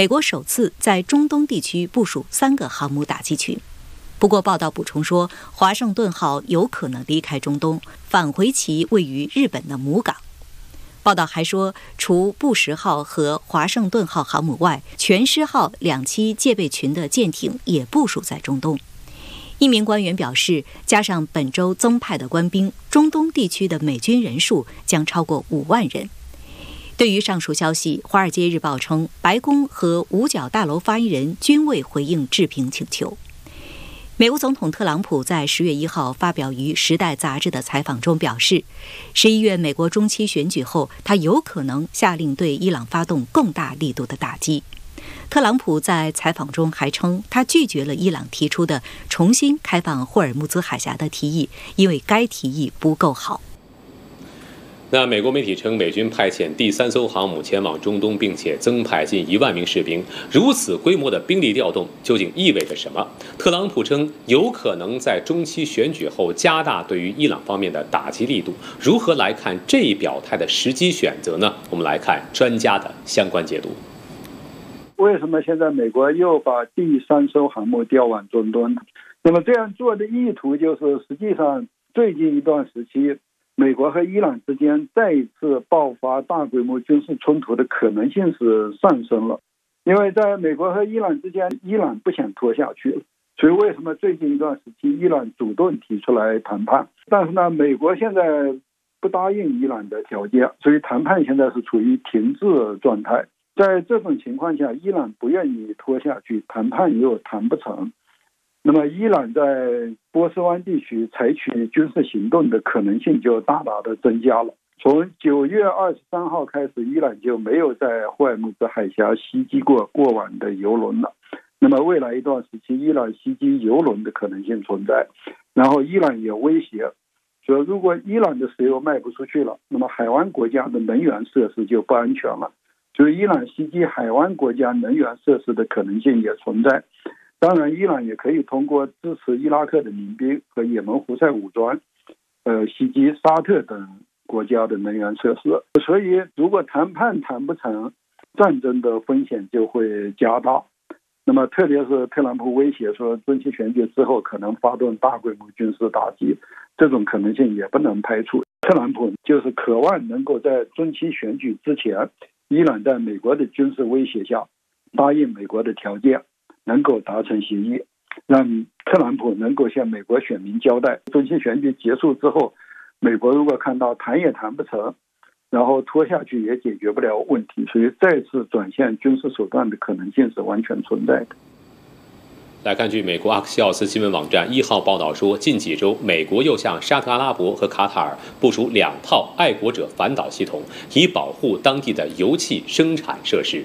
美国首次在中东地区部署3个航母打击群。不过，报道补充说，华盛顿号有可能离开中东，返回其位于日本的母港。报道还说，除布什号和华盛顿号航母外，全狮号2栖戒备群的舰艇也部署在中东。一名官员表示，加上本周增派的官兵，中东地区的美军人数将超过5万人。对于上述消息，《华尔街日报》称，白宫和五角大楼发言人均未回应置评请求。美国总统特朗普在10月1号发表于《时代》杂志的采访中表示，11月美国中期选举后，他有可能下令对伊朗发动更大力度的打击。特朗普在采访中还称，他拒绝了伊朗提出的重新开放霍尔木兹海峡的提议，因为该提议不够好。 那美国媒体称，美军派遣第3艘航母前往中东，并且增派近1万名士兵。如此规模的兵力调动究竟意味着什么？特朗普称，有可能在中期选举后加大对于伊朗方面的打击力度。如何来看这一表态的时机选择呢？我们来看专家的相关解读。 为什么现在美国又把第3艘航母调往中东？那么这样做的意图就是，实际上最近一段时期，美国和伊朗之间再一次爆发大规模军事冲突的可能性是上升了。因为在美国和伊朗之间，伊朗不想拖下去了，所以为什么最近一段时期伊朗主动提出来谈判？但是呢，美国现在不答应伊朗的条件，所以谈判现在是处于停滞状态。在这种情况下，伊朗不愿意拖下去，谈判又谈不成，那么伊朗在波斯湾地区采取军事行动的可能性就大大的增加了。从9月23号开始，伊朗就没有在霍尔木兹海峡袭击过往的油轮了。那么未来一段时期，伊朗袭击油轮的可能性存在。然后伊朗也威胁说，如果伊朗的石油卖不出去了，那么海湾国家的能源设施就不安全了。所以伊朗袭击海湾国家能源设施的可能性也存在。当然，伊朗也可以通过支持伊拉克的民兵和也门胡塞武装，袭击沙特等国家的能源设施。所以，如果谈判谈不成，战争的风险就会加大。那么，特别是特朗普威胁说，中期选举之后可能发动大规模军事打击，这种可能性也不能排除。特朗普就是渴望能够在中期选举之前，伊朗在美国的军事威胁下答应美国的条件，能够达成协议，让特朗普能够向美国选民交代，中期选举结束之后，美国如果看到谈也谈不成，然后拖下去也解决不了问题，所以再次转向军事手段的可能性是完全存在的。 来看，据美国阿克西奥斯新闻网站1号报道说，近几周美国又向沙特阿拉伯和卡塔尔部署2套爱国者反导系统，以保护当地的油气生产设施。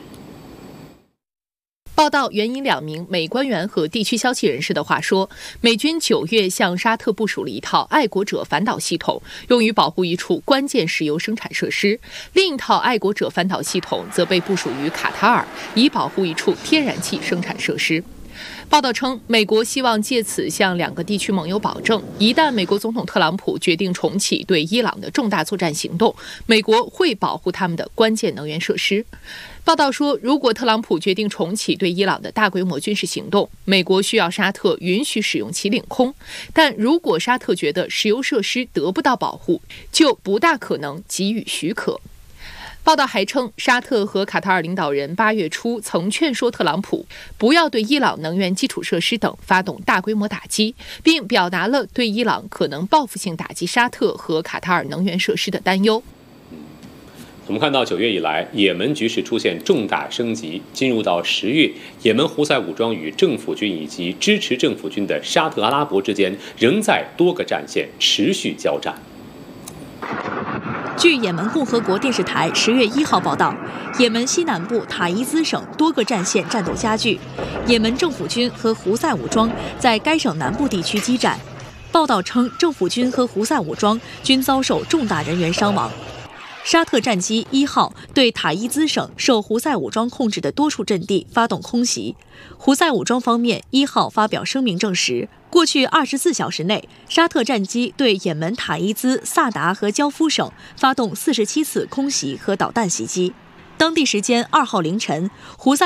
报道援引2名美官员和地区消息人士的话说，美军9月向沙特部署了一套爱国者反导系统，用于保护一处关键石油生产设施；另一套爱国者反导系统则被部署于卡塔尔，以保护一处天然气生产设施。报道称，美国希望借此向2个地区盟友保证，一旦美国总统特朗普决定重启对伊朗的重大作战行动，美国会保护他们的关键能源设施。报道说，如果特朗普决定重启对伊朗的大规模军事行动，美国需要沙特允许使用其领空，但如果沙特觉得石油设施得不到保护，就不大可能给予许可。报道还称，沙特和卡塔尔领导人8月初曾劝说特朗普不要对伊朗能源基础设施等发动大规模打击，并表达了对伊朗可能报复性打击沙特和卡塔尔能源设施的担忧。 我们看到9月以来，也门局势出现重大升级。进入到10月，也门胡塞武装与政府军以及支持政府军的沙特阿拉伯之间仍在多个战线持续交战。 据也门共和国电视台10月1号报道，也门西南部塔伊兹省多个战线战斗加剧，也门政府军和胡塞武装在该省南部地区激战。报道称，政府军和胡塞武装均遭受重大人员伤亡。沙特战机1号对塔伊兹省受胡塞武装控制的多处阵地发动空袭。胡塞武装方面1号发表声明证实，过去24小时内，沙特战机对也门塔伊兹、萨达和焦夫省发动47次空袭和导弹袭击。当地时间2号凌晨，胡塞